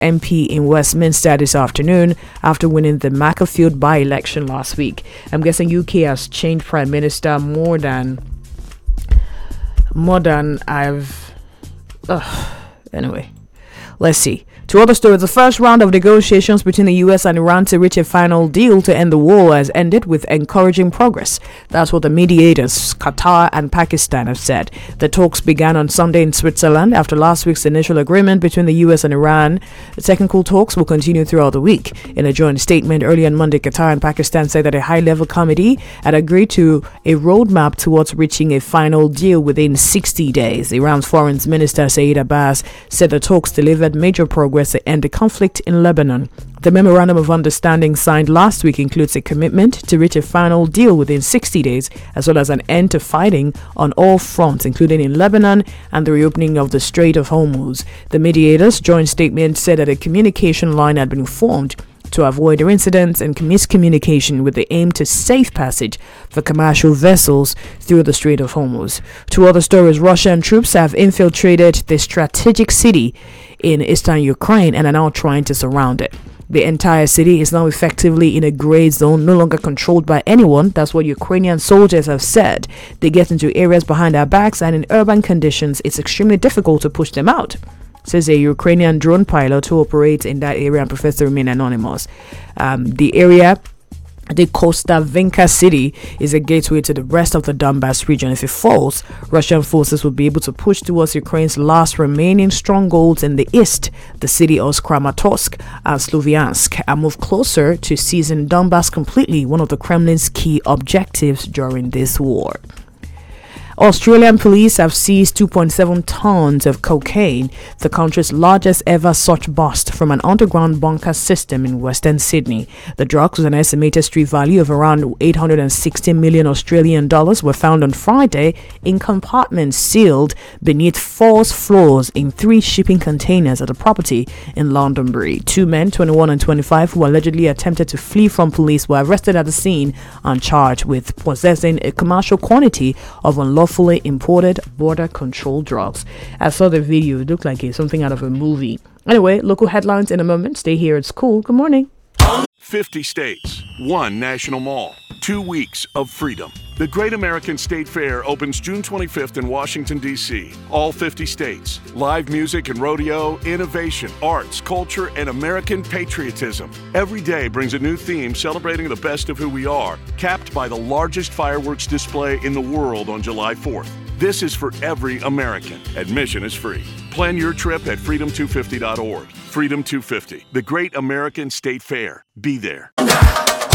MP in Westminster this afternoon after winning the Macclesfield by-election last week. I'm guessing UK has changed Prime Minister more than I've... Anyway, let's see. To other stories, the first round of negotiations between the US and Iran to reach a final deal to end the war has ended with encouraging progress. That's what the mediators, Qatar and Pakistan, have said. The talks began on Sunday in Switzerland after last week's initial agreement between the US and Iran. The technical talks will continue throughout the week. In a joint statement earlier on Monday, Qatar and Pakistan said that a high-level committee had agreed to a roadmap towards reaching a final deal within 60 days. Iran's Foreign Minister Saeed Abbas said the talks delivered major progress to end the conflict in Lebanon. The memorandum of understanding signed last week includes a commitment to reach a final deal within 60 days, as well as an end to fighting on all fronts, including in Lebanon and the reopening of the Strait of Hormuz. The mediators' joint statement said that a communication line had been formed to avoid incidents and miscommunication with the aim to safe passage for commercial vessels through the Strait of Hormuz. Two other stories: Russian troops have infiltrated the strategic city in eastern Ukraine and are now trying to surround it. The entire city is now effectively in a gray zone, no longer controlled by anyone. That's what Ukrainian soldiers have said. They get into areas behind our backs, and in urban conditions, it's extremely difficult to push them out, says a Ukrainian drone pilot who operates in that area and prefers to remain anonymous. The area, the Kostavinka city, is a gateway to the rest of the Donbas region. If it falls, Russian forces will be able to push towards Ukraine's last remaining strongholds in the east, the city of Kramatorsk and Sloviansk, and move closer to seizing Donbas completely, one of the Kremlin's key objectives during this war. Australian police have seized 2.7 tons of cocaine, the country's largest ever such bust, from an underground bunker system in Western Sydney. The drugs, with an estimated street value of around 860 million Australian dollars, were found on Friday in compartments sealed beneath 4 floors in 3 shipping containers at a property in Londonderry. 2 men, 21 and 25, who allegedly attempted to flee from police, were arrested at the scene and charged with possessing a commercial quantity of unlawfully imported border control drugs. I saw the video. It looked like it's something out of a movie. Anyway, local headlines in a moment. Stay here. It's cool. Good morning. 50 states, 1 national mall, 2 weeks of freedom. The Great American State Fair opens June 25th in Washington, D.C. All 50 states. Live music and rodeo, innovation, arts, culture, and American patriotism. Every day brings a new theme celebrating the best of who we are, capped by the largest fireworks display in the world on July 4th. This is for every American. Admission is free. Plan your trip at freedom250.org. Freedom 250, the Great American State Fair. Be there.